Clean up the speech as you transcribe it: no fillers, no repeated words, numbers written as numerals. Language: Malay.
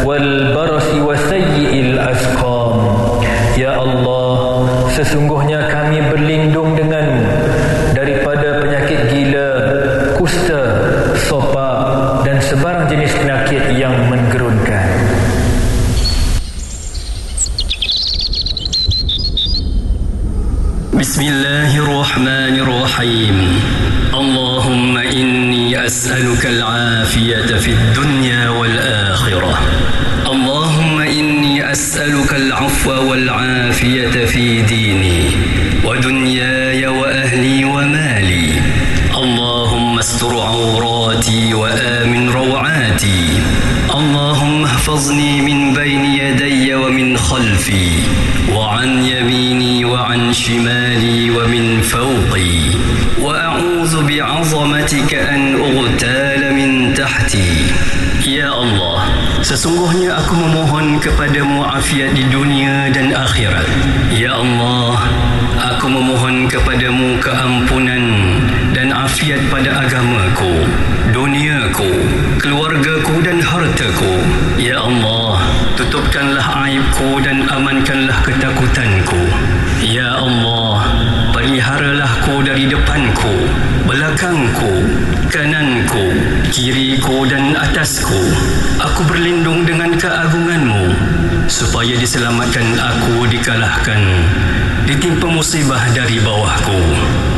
wal barasi wa sayyi'il asqam. Ya Allah, sesungguhnya kami berlindung denganmu daripada penyakit gila, kusta, sopak dan sebarang jenis penyakit yang menggerunkan. Bismillahirrahmanirrahim. Allahumma inni as'aluka al-afiyata fid dunya wal akhirah. Allahumma inni as'aluka al-'afwa wal 'afiyata fi dini wa dunyaya wa ahli wa mali. Allahumma astur 'awrati wa amin raw'ati. Allahumma ihfazni min bayni yadayya wa min khalfi wa 'an yamini wa 'an shimali wa min fawqi wa a'udzu bi'azamatika an ughtala min tahti. Ya Allah, sesungguhnya aku memohon kepadamu afiat di dunia dan akhirat. Ya Allah, aku memohon kepadamu keampunan dan afiat pada agamaku, duniaku, keluargaku dan hartaku. Ya Allah, tutupkanlah aibku dan amankanlah ketakutanku. Ya Allah, peliharalah-Ku dari depanku, belakangku, kananku, kiriku dan atasku. Aku berlindung dengan keagungan-Mu supaya diselamatkan aku, dikalahkan, ditimpa musibah dari bawahku.